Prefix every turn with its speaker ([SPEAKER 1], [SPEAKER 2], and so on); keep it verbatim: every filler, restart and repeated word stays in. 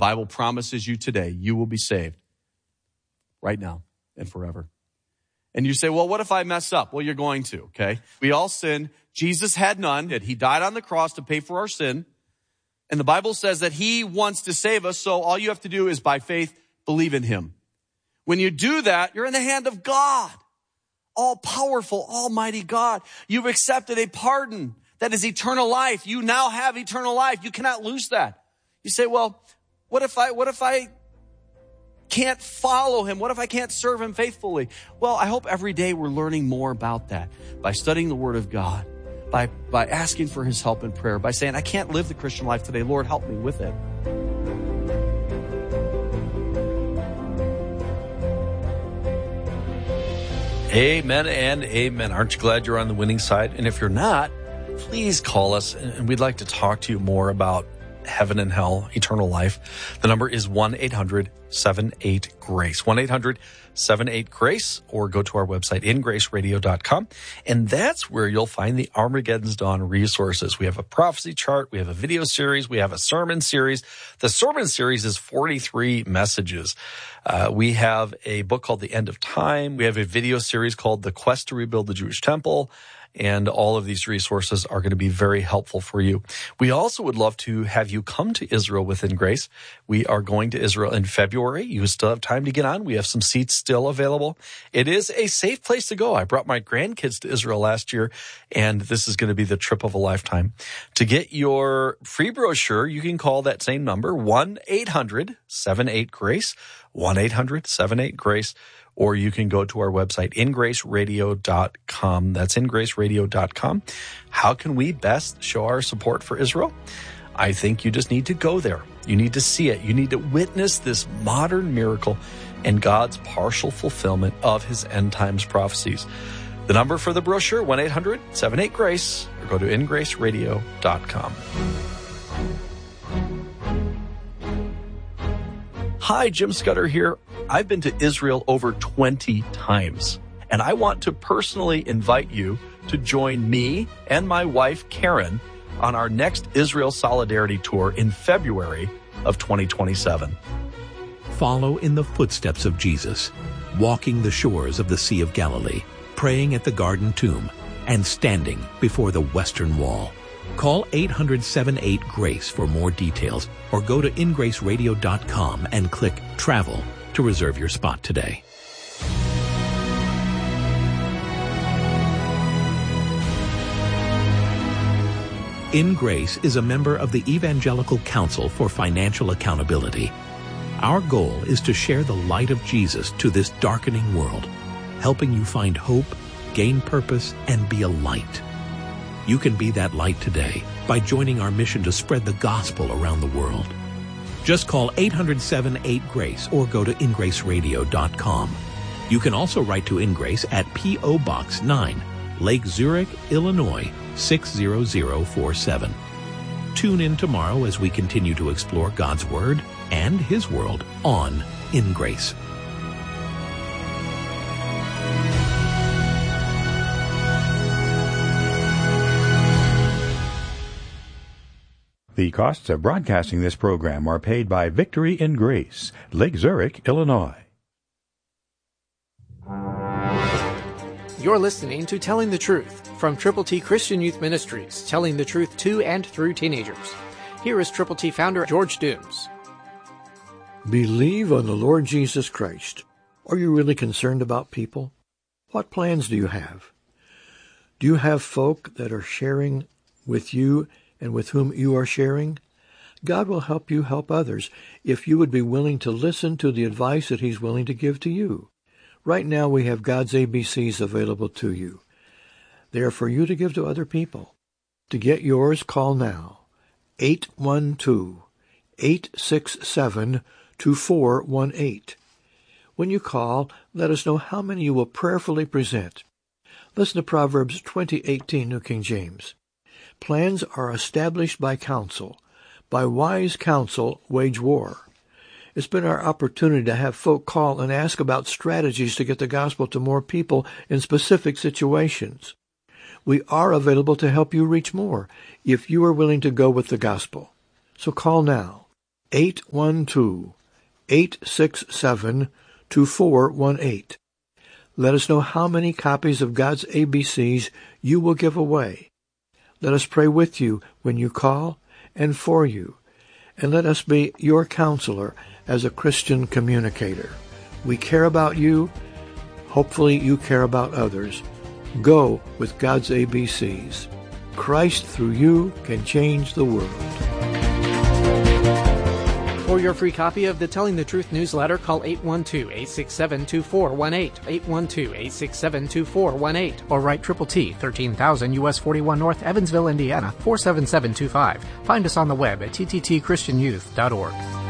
[SPEAKER 1] Bible promises you today, you will be saved right now and forever. And you say, well, what if I mess up? Well, you're going to, okay? We all sin. Jesus had none. He died on the cross to pay for our sin. And the Bible says that he wants to save us, so all you have to do is by faith believe in him. When you do that, you're in the hand of God, all-powerful, almighty God. You've accepted a pardon that is eternal life. You now have eternal life. You cannot lose that. You say, well, what if I, what if I can't follow him? What if I can't serve him faithfully? Well, I hope every day we're learning more about that by studying the Word of God, by, by asking for his help in prayer, by saying, I can't live the Christian life today. Lord, help me with it.
[SPEAKER 2] Amen and amen. Aren't you glad you're on the winning side? And if you're not, please call us, and we'd like to talk to you more about heaven and hell, eternal life. The number is one eight hundred seven eight GRACE, one eight hundred seven eight GRACE, or go to our website, in grace radio dot com, and that's where you'll find the Armageddon's Dawn resources. We have a prophecy chart, we have a video series, we have a sermon series. The sermon series is forty-three messages. Uh, we have a book called The End of Time. We have a video series called The Quest to Rebuild the Jewish Temple. And all of these resources are going to be very helpful for you. We also would love to have you come to Israel within Grace. We are going to Israel in February. You still have time to get on. We have some seats still available. It is a safe place to go. I brought my grandkids to Israel last year, and this is going to be the trip of a lifetime. To get your free brochure, you can call that same number, one eight hundred seven eight GRACE, one eight hundred seven eight GRACE. Or you can go to our website, in grace radio dot com. That's in grace radio dot com. How can we best show our support for Israel? I think you just need to go there. You need to see it. You need to witness this modern miracle and God's partial fulfillment of his end times prophecies. The number for the brochure, one eight hundred seven eight GRACE, or go to in grace radio dot com. Hi, Jim Scudder here. I've been to Israel over twenty times, and I want to personally invite you to join me and my wife, Karen, on our next Israel Solidarity Tour in February of twenty twenty-seven.
[SPEAKER 3] Follow in the footsteps of Jesus, walking the shores of the Sea of Galilee, praying at the Garden Tomb, and standing before the Western Wall. Call eight hundred seven eight GRACE for more details, or go to in grace radio dot com and click Travel to reserve your spot today. In Grace is a member of the Evangelical Council for Financial Accountability. Our goal is to share the light of Jesus to this darkening world, helping you find hope, gain purpose, and be a light. You can be that light today by joining our mission to spread the gospel around the world. Just call eight hundred seven eight GRACE or go to in grace radio dot com. You can also write to InGrace at P O Box nine, Lake Zurich, Illinois, six zero zero four seven. Tune in tomorrow as we continue to explore God's Word and His world on In Grace.
[SPEAKER 4] The costs of broadcasting this program are paid by Victory in Grace, Lake Zurich, Illinois.
[SPEAKER 5] You're listening to Telling the Truth from Triple T Christian Youth Ministries, telling the truth to and through teenagers. Here is Triple T founder George Dooms.
[SPEAKER 6] Believe on the Lord Jesus Christ. Are you really concerned about people? What plans do you have? Do you have folk that are sharing with you and with whom you are sharing? God will help you help others if you would be willing to listen to the advice that He's willing to give to you. Right now we have God's A B Cs available to you. They are for you to give to other people. To get yours, call now. eight one two, eight six seven, two four one eight. When you call, let us know how many you will prayerfully present. Listen to Proverbs twenty eighteen, New King James. Plans are established by counsel. By wise counsel, wage war. It's been our opportunity to have folk call and ask about strategies to get the gospel to more people in specific situations. We are available to help you reach more if you are willing to go with the gospel. So call now. eight one two, eight six seven, two four one eight. Let us know how many copies of God's A B Cs you will give away. Let us pray with you when you call and for you. And let us be your counselor as a Christian communicator. We care about you. Hopefully you care about others. Go with God's A B Cs. Christ through you can change the world.
[SPEAKER 5] For your free copy of the Telling the Truth newsletter, call eight one two, eight six seven, two four one eight, eight one two, eight six seven, two four one eight, or write Triple T, thirteen thousand U S forty-one North, Evansville, Indiana, four seven seven two five. Find us on the web at t t t christian youth dot org.